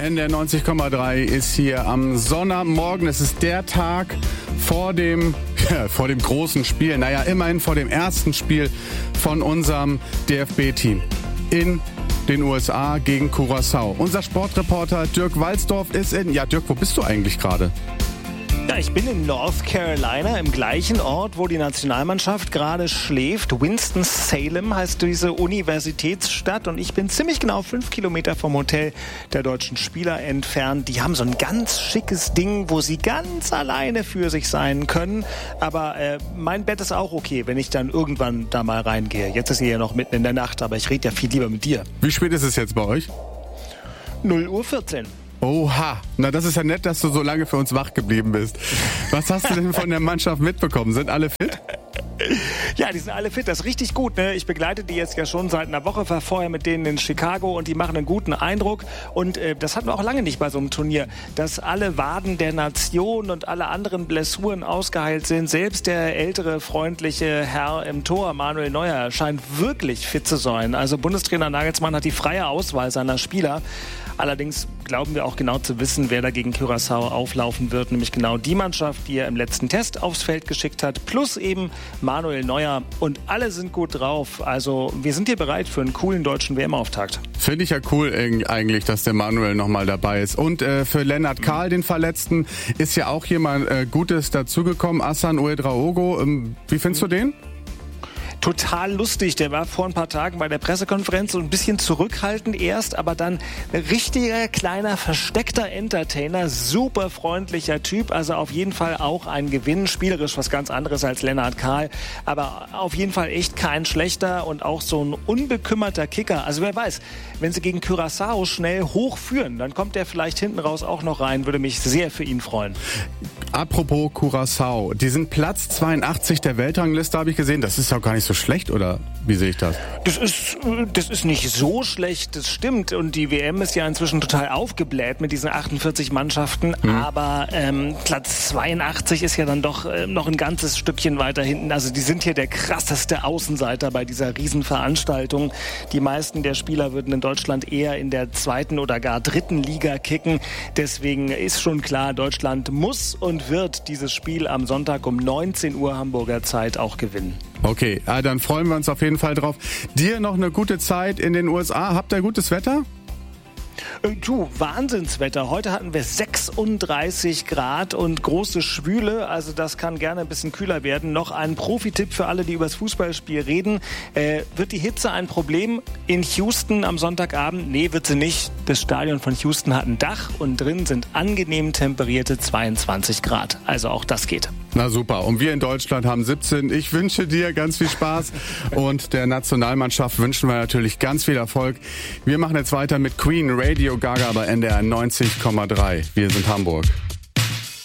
NDR 90,3 ist hier am Sonntagmorgen. Es ist der Tag vor dem großen Spiel. Naja, immerhin vor dem ersten Spiel von unserem DFB-Team in den USA gegen Curaçao. Unser Sportreporter Dirk Walsdorf ist Ja, Dirk, wo bist du eigentlich gerade? Ja, ich bin in North Carolina, im gleichen Ort, wo die Nationalmannschaft gerade schläft. Winston-Salem heißt diese Universitätsstadt und ich bin ziemlich genau 5 Kilometer vom Hotel der deutschen Spieler entfernt. Die haben so ein ganz schickes Ding, wo sie ganz alleine für sich sein können. Aber mein Bett ist auch okay, wenn ich dann irgendwann da mal reingehe. Jetzt ist sie ja noch mitten in der Nacht, aber ich rede ja viel lieber mit dir. Wie spät ist es jetzt bei euch? 0:14 Uhr. Oha, na das ist ja nett, dass du so lange für uns wach geblieben bist. Was hast du denn von der Mannschaft mitbekommen? Sind alle fit? Ja, die sind alle fit, das ist richtig gut. Ne? Ich begleite die jetzt ja schon seit einer Woche, war vorher mit denen in Chicago und die machen einen guten Eindruck. Und das hatten wir auch lange nicht bei so einem Turnier, dass alle Waden der Nation und alle anderen Blessuren ausgeheilt sind. Selbst der ältere, freundliche Herr im Tor, Manuel Neuer, scheint wirklich fit zu sein. Also Bundestrainer Nagelsmann hat die freie Auswahl seiner Spieler. Allerdings glauben wir auch genau zu wissen, wer da gegen Curaçao auflaufen wird, nämlich genau die Mannschaft, die er im letzten Test aufs Feld geschickt hat, plus eben Manuel Neuer und alle sind gut drauf. Also wir sind hier bereit für einen coolen deutschen WM-Auftakt. Finde ich ja cool eigentlich, dass der Manuel nochmal dabei ist. Und für Lennart Kahl, den Verletzten, ist ja auch jemand Gutes dazugekommen, Hassan Ouedraogo. Wie findest du den? Total lustig. Der war vor ein paar Tagen bei der Pressekonferenz so ein bisschen zurückhaltend erst, aber dann ein richtiger, kleiner, versteckter Entertainer, super freundlicher Typ, also auf jeden Fall auch ein Gewinn, spielerisch was ganz anderes als Lennart Kahl, aber auf jeden Fall echt kein schlechter und auch so ein unbekümmerter Kicker. Also wer weiß, wenn sie gegen Curaçao schnell hochführen, dann kommt der vielleicht hinten raus auch noch rein, würde mich sehr für ihn freuen. Apropos Curaçao, die sind Platz 82 der Weltrangliste, habe ich gesehen. Das ist ja gar nicht so schlecht, oder wie sehe ich das? Das ist nicht so schlecht, das stimmt. Und die WM ist ja inzwischen total aufgebläht mit diesen 48 Mannschaften. Aber Platz 82 ist ja dann doch noch ein ganzes Stückchen weiter hinten. Also die sind hier der krasseste Außenseiter bei dieser Riesenveranstaltung. Die meisten der Spieler würden in Deutschland eher in der 2. oder gar 3. Liga kicken. Deswegen ist schon klar, Deutschland muss und wird dieses Spiel am Sonntag um 19 Uhr Hamburger Zeit auch gewinnen. Okay, dann freuen wir uns auf jeden Fall drauf. Dir noch eine gute Zeit in den USA. Habt ihr gutes Wetter? Du, Wahnsinnswetter. Heute hatten wir 36 Grad und große Schwüle, also das kann gerne ein bisschen kühler werden. Noch ein Profi-Tipp für alle, die über das Fußballspiel reden. Wird die Hitze ein Problem in Houston am Sonntagabend? Nee, wird sie nicht. Das Stadion von Houston hat ein Dach und drin sind angenehm temperierte 22 Grad. Also auch das geht. Na super. Und wir in Deutschland haben 17. Ich wünsche dir ganz viel Spaß und der Nationalmannschaft wünschen wir natürlich ganz viel Erfolg. Wir machen jetzt weiter mit Queen, Radio Gaga bei NDR 90,3. Wir sind Hamburg.